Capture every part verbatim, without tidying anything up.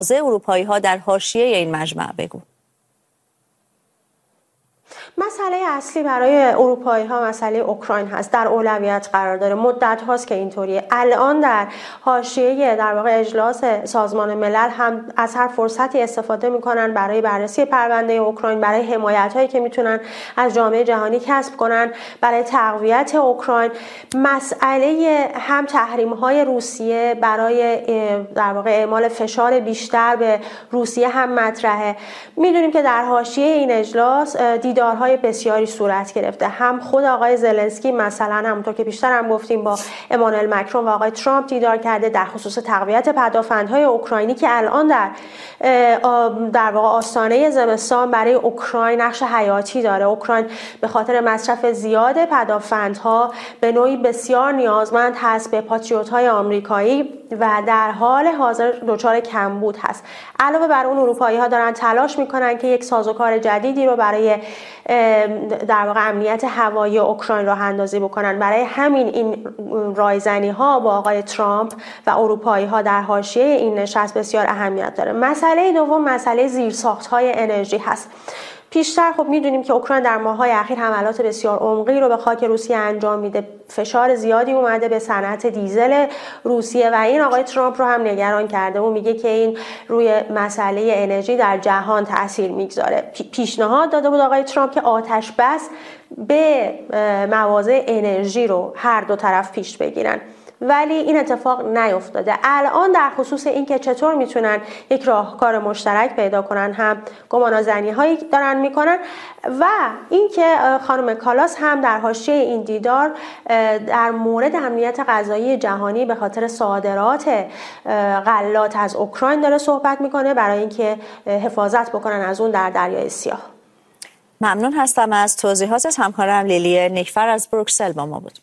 اروپایی‌ها در حاشیه این مجمع بگو. مسئله اصلی برای اروپایی ها مسئله اوکراین هست، در اولویت قرار داره، مدت هاست که اینطوریه. الان در حاشیه در واقع اجلاس سازمان ملل هم از هر فرصتی استفاده میکنن برای بررسی پرونده اوکراین، برای حمایت هایی که میتونن از جامعه جهانی کسب کنن برای تقویت اوکراین. مسئله هم تحریم های روسیه برای در واقع اعمال فشار بیشتر به روسیه هم مطرحه. میدونیم که در حاشیه این اجلاس دیدارهای بسیاری صورت گرفته. هم خود آقای زلنسکی مثلا همونطور که بیشتر هم گفتیم با امانوئل مکرون و آقای ترامپ دیدار کرده در خصوص تقویت پدافندهای اوکراینی که الان در در واقع آستانه زمستان برای اوکراین نقش حیاتی داره. اوکراین به خاطر مصرف زیاد پدافندها به نوعی بسیار نیازمند هست به پاتریوت‌های آمریکایی و در حال حاضر دچار کمبود هست. علاوه بر اون اروپایی‌ها دارن تلاش میکنن که یک سازوکار جدیدی رو برای در واقع امنیت هوایی اوکراین راه اندازی بکنن. برای همین این رایزنی‌ها با آقای ترامپ و اروپایی‌ها در حاشیه این نشست بسیار اهمیت داره. مسئله دوم مسئله زیرساخت‌های انرژی هست. پیشتر خب میدونیم که اوکراین در ماه‌های اخیر حملات بسیار عمقی رو به خاک روسیه انجام میده. فشار زیادی اومده به صنعت دیزل روسیه و این آقای ترامپ رو هم نگران کرده. اون میگه که این روی مسئله انرژی در جهان تاثیر میگذاره. پیشنهاد داده بود آقای ترامپ که آتش بس به مواضع انرژی رو هر دو طرف پیش بگیرن، ولی این اتفاق نیفتاده. الان در خصوص این که چطور میتونن یک راهکار مشترک پیدا کنن هم گمانه‌زنی هایی دارن میکنن و اینکه خانم کالاس هم در حاشیه این دیدار در مورد امنیت غذایی جهانی به خاطر صادرات غلات از اوکراین داره صحبت میکنه برای اینکه حفاظت بکنن از اون در دریای سیاه. ممنون هستم از توضیحاتت. همکارم لیلی نیکفر از بروکسل با ما بود.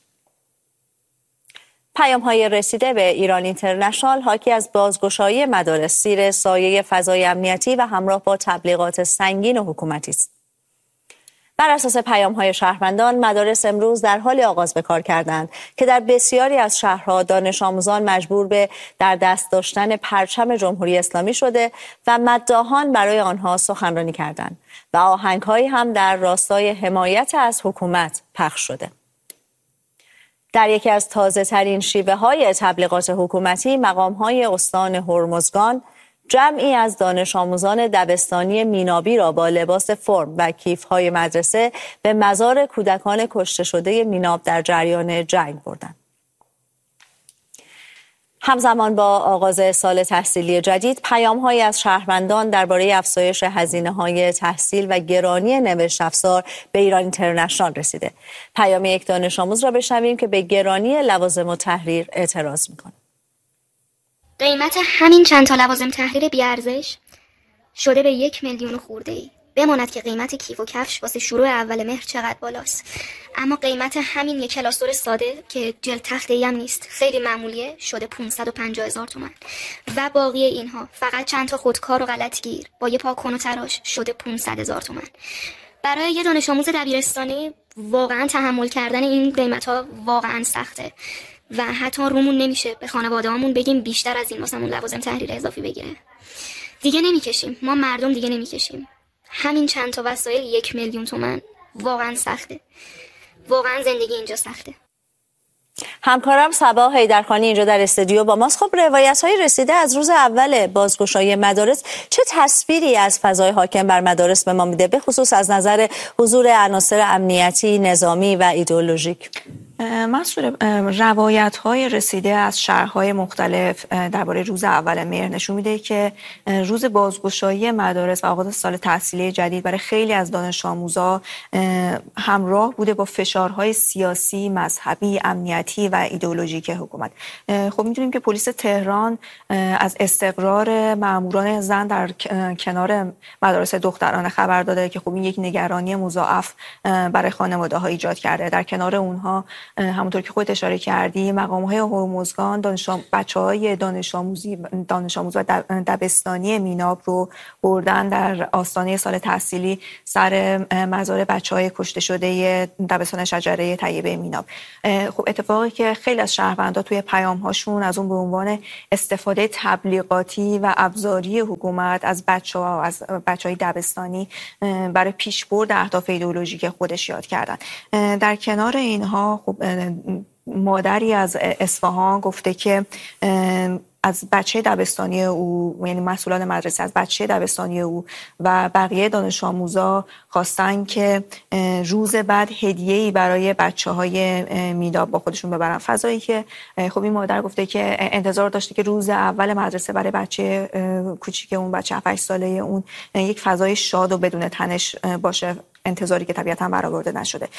پیام‌های رسیده به ایران اینترنشنال حاکی از بازگشایی مدارس زیر سایه فضای امنیتی و همراه با تبلیغات سنگین و حکومتی است. بر اساس پیام‌های شهروندان، مدارس امروز در حال آغاز به کار کردند که در بسیاری از شهرها دانش آموزان مجبور به در دست داشتن پرچم جمهوری اسلامی شده و مداحان برای آنها سخنرانی کردند و آهنگ‌هایی هم در راستای حمایت از حکومت پخش شده. در یکی از تازه ترین شیوه های تبلیغات حکومتی، مقام های استان هرمزگان جمعی از دانش آموزان دبستانی مینابی را با لباس فرم و کیف های مدرسه به مزار کودکان کشته شده میناب در جریان جنگ بردند. همزمان با آغاز سال تحصیلی جدید، پیام‌هایی از شهروندان درباره افزایش هزینه‌های تحصیل و گرانی نوشت افزار به ایران اینترنشنال رسیده. پیام یک دانش آموز را بشنویم که به گرانی لوازم التحریر اعتراض می‌کند. قیمت همین چند تا لوازم تحریر بی‌ارزش شده به یک میلیون خورده‌ای. بماند که قیمت کیف و کفش واسه شروع اول مهر چقدر بالاست، اما قیمت همین یک کلاسور ساده که جلد تخته‌ای هم نیست، خیلی معمولیه، شده پانصد و پنجاه هزار تومان و باقی اینها فقط چند تا خودکار و غلطگیر با یه پاکن و تراش شده پانصد هزار تومان. برای یه دانش آموز دبیرستانی واقعا تحمل کردن این قیمت‌ها واقعا سخته و حتی رومون نمیشه به خانواده‌هامون بگیم بیشتر از این واسمون لوازم تحریر اضافی بگیره. دیگه نمیکشیم، ما مردم دیگه نمیکشیم. همین چند تا وسایل یک میلیون تومان واقعا سخته. واقعا زندگی اینجا سخته. همکارم صبا حیدرخانی اینجا در استودیو با ماست. خب روایت‌های رسیده از روز اول بازگشایی مدارس چه تصویری از فضای حاکم بر مدارس به ما میده، به خصوص از نظر حضور عناصر امنیتی، نظامی و ایدئولوژیک؟ مسئول روایت‌های رسیده از شهرهای مختلف درباره روز اول مهر نشون میده که روز بازگشایی مدارس و آغاز سال تحصیلی جدید برای خیلی از دانش آموزا همراه بوده با فشارهای سیاسی، مذهبی، امنیتی و ایدئولوژیک حکومت. خب میدونیم که پلیس تهران از استقرار ماموران زن در کنار مدارس دخترانه خبر داده که خب این یک نگرانی مضاعف برای خانواده‌ها ایجاد کرده. در کنار اونها همونطور که خودت اشاره کردی، مقام‌های هرمزگان دانش بچه‌های دانش آموزی دانش آموز و دبستانی میناب رو بردن در آستانه سال تحصیلی سر مزار بچه‌های کشته شده دبستان شجره طیبه میناب. خب اتفاقی که که خیلی از شهروندان توی پیام‌هاشون از اون به عنوان استفاده تبلیغاتی و ابزاری حکومت از بچه‌ها از بچه‌های دبستانی برای پیشبرد اهداف ایدئولوژیک خودش یاد کردن. در کنار اینها خب مادری از اصفهان گفته که از بچه دبستانی او، یعنی مسئولان مدرسه از بچه دبستانی او و بقیه دانش آموزا خواستن که روز بعد هدیه‌ای برای بچه‌های میداب با خودشون ببرن. فضایی که خب این مادر گفته که انتظار داشته که روز اول مدرسه برای بچه کوچیک اون، بچه هفت هشت ساله اون، یک فضای شاد و بدون تنش باشه، انتظاری که طبیعتاً برآورده نشده.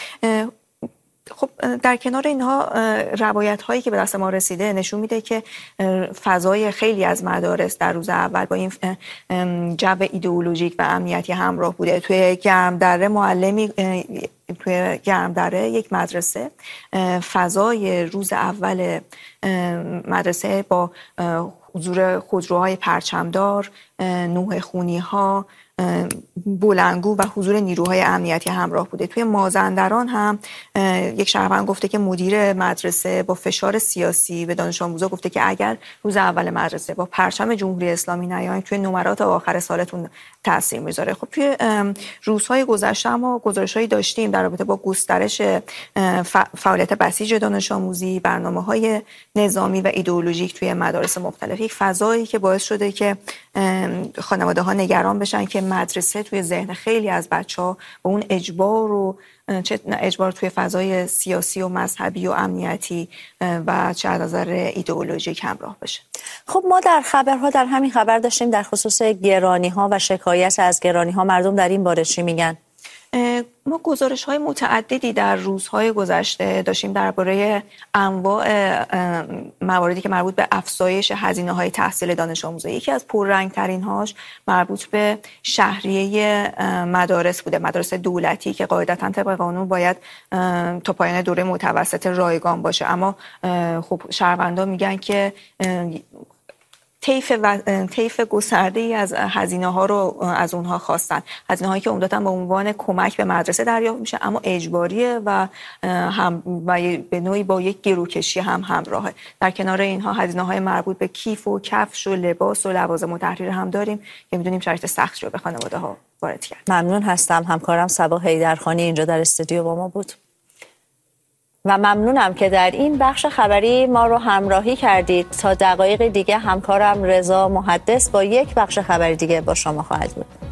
خب در کنار اینها روایت هایی که به دست ما رسیده نشون میده که فضای خیلی از مدارس در روز اول با این جو ایدئولوژیک و امنیتی همراه بوده. توی گرمدره معلمی توی گرمدره یک مدرسه فضای روز اول مدرسه با حضور خودروهای پرچمدار، نوح خونی ها، بلندگو و حضور نیروهای امنیتی همراه بوده. توی مازندران هم یک شهروند گفته که مدیر مدرسه با فشار سیاسی به دانش آموزا گفته که اگر روز اول مدرسه با پرچم جمهوری اسلامی نیاین توی نمرات آخر سالتون تاثیر میذاره. خب توی روزهای گذشته ما گزارش‌هایی داشتیم در رابطه با گسترش فعالیت بسیج دانش آموزی، برنامه‌های نظامی و ایدئولوژیک توی مدارس مختلف. یک فضایی که باعث شده که خانواده‌ها نگران بشن که مدرسه توی ذهن خیلی از بچه‌ها با اون اجبار و چه اجبار توی فضای سیاسی و مذهبی و امنیتی و چه از نظر ایدئولوژیک همراه بشه. خب ما در خبرها در همین خبر داشتیم در خصوص گرانی‌ها و شکایت از گرانی‌ها. مردم در این باره چی میگن؟ ما گزارش‌های متعددی در روزهای گذشته داشتیم درباره انواع مواردی که مربوط به افزایش هزینه‌های تحصیل دانش آموزی. یکی از پررنگ‌ترین هاش مربوط به شهریه مدارس بوده، مدارس دولتی که قاعدتاً طبق قانون باید تا پایان دوره متوسط رایگان باشه، اما خب شهروندان میگن که طیف و طیف گسترده‌ای از هزینه‌ها رو از اونها خواستن، هزینه‌هایی که عمدتاً به عنوان کمک به مدرسه دریافت میشه اما اجباریه و هم و به نوعی با یک گروکشی هم همراهه. در کنار اینها هزینه‌های مربوط به کیف و کفش و لباس و لوازم التحریر هم داریم که می‌دونیم شرایط سخت رو به خانواده‌ها وارد کرد. ممنون هستم. همکارم صبا حیدرخانی اینجا در استودیو با ما بود و ممنونم که در این بخش خبری ما رو همراهی کردید. تا دقایق دیگه همکارم رضا محدث با یک بخش خبری دیگه با شما خواهد بود.